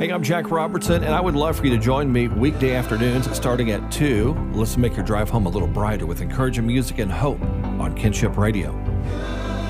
Hey, I'm Jack Robertson, and I would love for you to join me weekday afternoons starting at 2. Let's make your drive home a little brighter with encouraging music and hope on Kinship Radio.